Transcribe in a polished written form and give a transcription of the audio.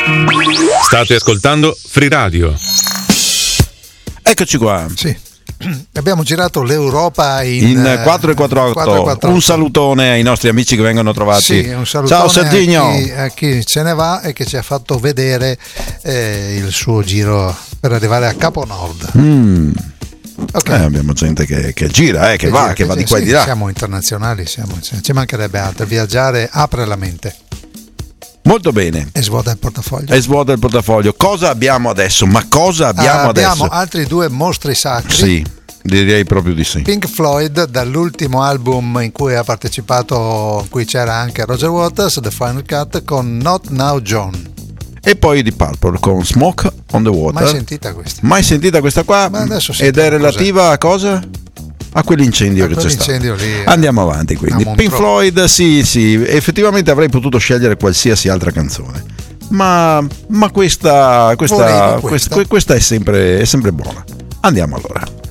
State ascoltando Free Radio. Eccoci qua. Sì. Abbiamo girato l'Europa in 448. Un salutone ai nostri amici che vengono trovati. Sì, un salutone. Ciao Serginio. A chi se ne va e che ci ha fatto vedere il suo giro per arrivare a Capo Nord. Okay. Abbiamo gente che gira, che va di qua e di là. Siamo internazionali, ci mancherebbe altro. Viaggiare apre la mente. Molto bene. E svuota il portafoglio. Cosa abbiamo adesso? Ma cosa abbiamo adesso? Abbiamo altri due mostri sacri. Sì, direi proprio di sì. Pink Floyd, dall'ultimo album in cui ha partecipato, in cui c'era anche Roger Waters, The Final Cut, con Not Now John. E poi di Purple con Smoke on the Water. Mai sentita questa qua? Ed è relativa a cosa? A quell'incendio che c'è stato. Lì, andiamo avanti quindi. Pink Floyd, sì, effettivamente avrei potuto scegliere qualsiasi altra canzone, ma questa è sempre buona. Andiamo allora.